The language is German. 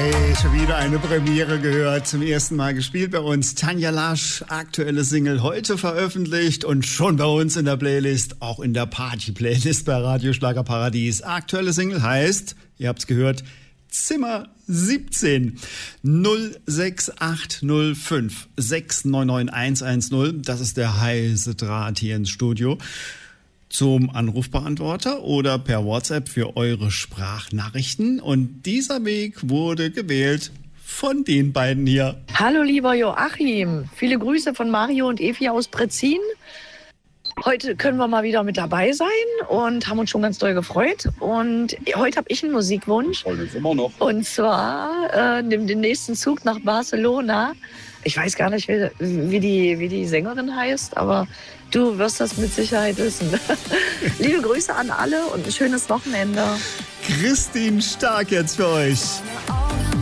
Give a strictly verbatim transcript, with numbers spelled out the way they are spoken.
Hey, schon wieder eine Premiere gehört. Zum ersten Mal gespielt bei uns. Tanja Lasch, aktuelle Single heute veröffentlicht und schon bei uns in der Playlist, auch in der Party-Playlist bei Radio Schlager Paradies. Aktuelle Single heißt, ihr habt's gehört, Zimmer siebzehn. null sechs acht null fünf sechs neun neun eins eins null. Das ist der heiße Draht hier ins Studio. Zum Anrufbeantworter oder per WhatsApp für eure Sprachnachrichten. Und dieser Weg wurde gewählt von den beiden hier. Hallo lieber Joachim, viele Grüße von Mario und Evi aus Brezin. Heute können wir mal wieder mit dabei sein und haben uns schon ganz doll gefreut. Und heute habe ich einen Musikwunsch. Heute ist immer noch. Und zwar äh, nimm den nächsten Zug nach Barcelona. Ich weiß gar nicht, wie, wie, die, wie die Sängerin heißt, aber du wirst das mit Sicherheit wissen. Liebe Grüße an alle und ein schönes Wochenende. Christine Stark jetzt für euch.